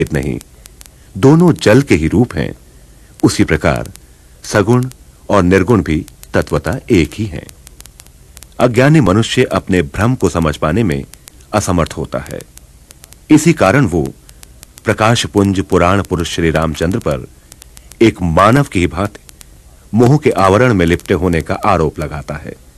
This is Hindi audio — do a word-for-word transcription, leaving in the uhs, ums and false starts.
नहीं, दोनों जल के ही रूप हैं। उसी प्रकार सगुण और निर्गुण भी तत्वतः एक ही हैं। अज्ञानी मनुष्य अपने भ्रम को समझ पाने में असमर्थ होता है। इसी कारण वो प्रकाश पुंज पुराण पुरुष श्री रामचंद्र पर एक मानव की भांति मोह के आवरण में लिपटे होने का आरोप लगाता है।